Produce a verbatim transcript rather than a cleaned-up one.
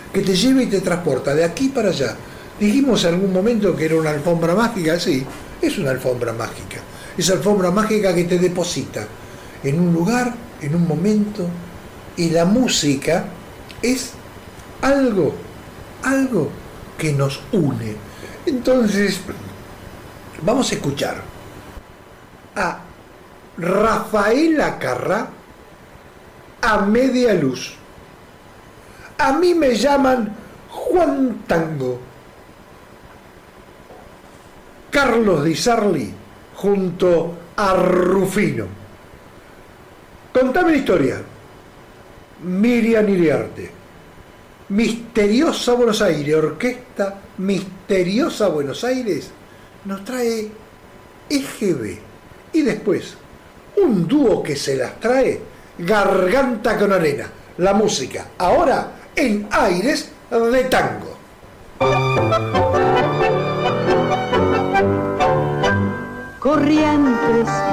que te lleva y te transporta de aquí para allá. Dijimos en algún momento que era una alfombra mágica, sí, es una alfombra mágica. Esa alfombra mágica que te deposita en un lugar, en un momento, y la música es algo, algo que nos une. Entonces, vamos a escuchar a Rafaela Carrà, A Media Luz. A mí me llaman Juan Tango. Carlos Di Sarli junto a Rufino. Contame la historia. Miriam Iriarte. Misteriosa Buenos Aires, Orquesta Misteriosa Buenos Aires, nos trae E G B. Y después, un dúo que se las trae, Garganta con Arena. La música, ahora en Aires de Tango. Corrientes